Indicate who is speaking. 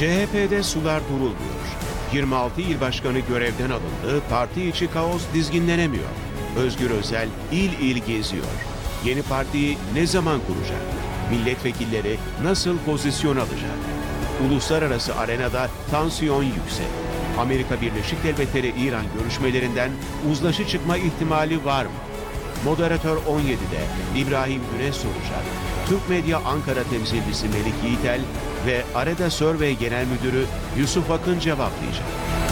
Speaker 1: CHP'de sular durulmuyor. 26 il başkanı görevden alındı, parti içi kaos dizginlenemiyor. Özgür Özel il il geziyor. Yeni partiyi ne zaman kuracak? Milletvekilleri nasıl pozisyon alacak? Uluslararası arenada tansiyon yüksek. Amerika Birleşik Devletleri İran görüşmelerinden uzlaşı çıkma ihtimali var mı? Moderatör 17'de İbrahim Güneş soracak. Türk Medya Ankara temsilcisi Melik Yiğitel ve Areda Survey Genel Müdürü Yusuf Akın cevaplayacak.